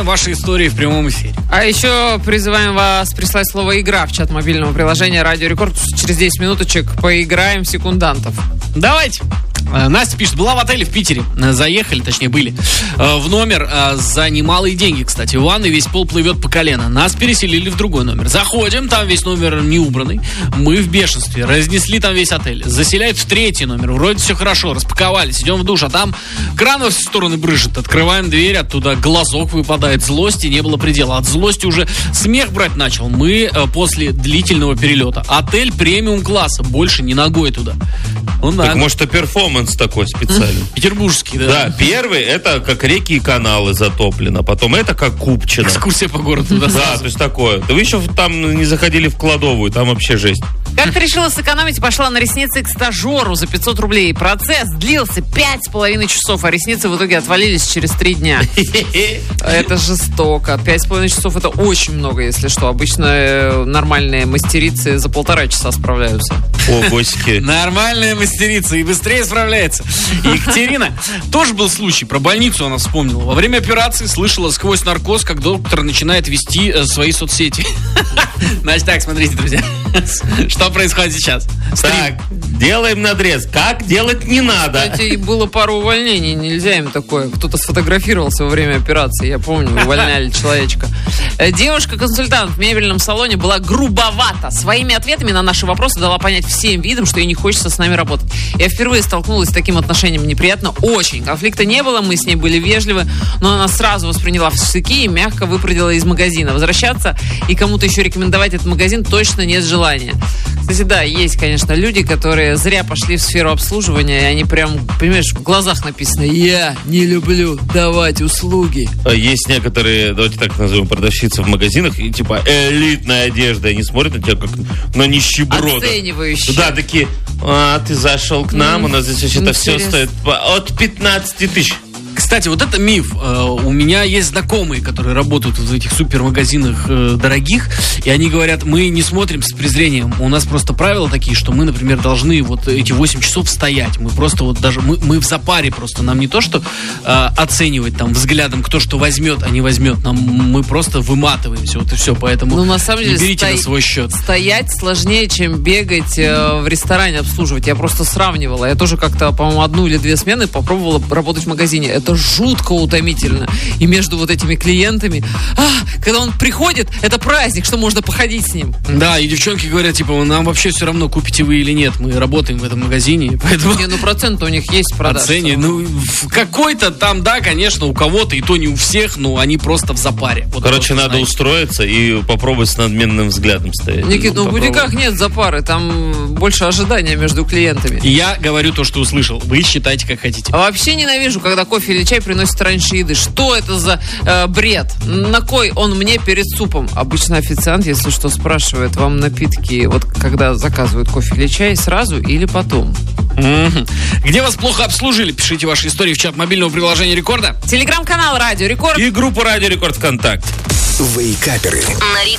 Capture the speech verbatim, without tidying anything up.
читаем ваши истории в прямом эфире. А еще призываем вас прислать слово «игра» в чат мобильного приложения «Радио Рекорд». Через десять минуточек поиграем в секундантов. Давайте. Настя пишет, была в отеле в Питере. Заехали, точнее были, в номер за немалые деньги, кстати. В ванной весь пол плывет по колено. Нас переселили в другой номер. Заходим, там весь номер не убранный. Мы в бешенстве. Разнесли там весь отель. Заселяют в третий номер. Вроде все хорошо, распаковались, идем в душ. А там кран во все стороны брызжет. Открываем дверь, оттуда глазок выпадает. Злости не было предела. От злости уже смех брать начал. Мы после длительного перелета. Отель премиум класса. Больше не ногой туда. Ну, так, может, и перформанс такой специальный. Петербургский, да. Да, первый, это как реки и каналы затоплено. Потом это как Купчино. Экскурсия по городу. Да, да, то есть такое. Да вы еще там не заходили в кладовую, там вообще жесть. Как-то решила сэкономить и пошла на ресницы к стажеру за пятьсот рублей. Процесс длился пять с половиной часов, а ресницы в итоге отвалились через три дня. Это жестоко. Пять с половиной часов это очень много, если что. Обычно нормальные мастерицы за полтора часа справляются. О, госики. Нормальная мастерица и быстрее справляется. Екатерина, тоже был случай, про больницу она вспомнила. Во время операции слышала сквозь наркоз, как доктор начинает вести свои соцсети. Значит так, смотрите, друзья. Что происходит сейчас? Так, делаем надрез. Как делать не надо. Кстати, было пару увольнений, нельзя им такое. Кто-то сфотографировался во время операции, я помню, увольняли человечка. Девушка-консультант в мебельном салоне была грубовата. Своими ответами на наши вопросы дала понять всем видом, что ей не хочется с нами работать. Я впервые столкнулась с таким отношением неприятно. Очень. Конфликта не было, мы с ней были вежливы, но она сразу восприняла в штыки и мягко выпроводила из магазина. Возвращаться и кому-то еще рекомендовать этот магазин точно нет желания. Кстати, да, есть, конечно, люди, которые зря пошли в сферу обслуживания, и они прям, понимаешь, в глазах написано: «Я не люблю давать услуги». Есть некоторые, давайте так назовем, продавщицы в магазинах, и типа элитная одежда, и они смотрят на тебя как на нищеброда. Оценивающие. Да, такие: а, ты зашел к нам, mm, у нас здесь вообще-то все стоит от пятнадцати тысяч. Кстати, вот это миф. У меня есть знакомые, которые работают в этих супермагазинах дорогих, и они говорят: мы не смотрим с презрением. У нас просто правила такие, что мы, например, должны вот эти восемь часов стоять. Мы просто вот даже, мы, мы в запаре просто. Нам не то, что э, оценивать там взглядом, кто что возьмет, а не возьмет. Нам, мы просто выматываемся, вот и все. Поэтому ну, на самом деле, не берите сто... на свой счет. Стоять сложнее, чем бегать э, в ресторане обслуживать. Я просто сравнивала. Я тоже как-то, по-моему, одну или две смены попробовала работать в магазине. Это жутко утомительно. И между вот этими клиентами, а, когда он приходит, это праздник, что можно походить с ним. Да, и девчонки говорят, типа, нам вообще все равно, купите вы или нет. Мы работаем в этом магазине, поэтому... Не, ну процент у них есть продаж. Оцени, ну, какой-то там, да, конечно, у кого-то, и то не у всех, но они просто в запаре. Вот. Короче, надо знаете. устроиться и попробовать с надменным взглядом стоять. Никит, ну в бутиках нет запары, там больше ожидания между клиентами. И я говорю то, что услышал. Вы считайте, как хотите. А вообще ненавижу, когда кофе или чай приносят раньше еды. Что это за э, бред? На кой он мне перед супом? Обычно официант, если что, спрашивает: вам напитки, вот когда заказывают кофе или чай, сразу или потом? Mm-hmm. Где вас плохо обслужили? Пишите ваши истории в чат мобильного приложения Рекорда. Телеграм-канал Радио Рекорд. И группу Радио Рекорд ВКонтакте. Вейкаперы. На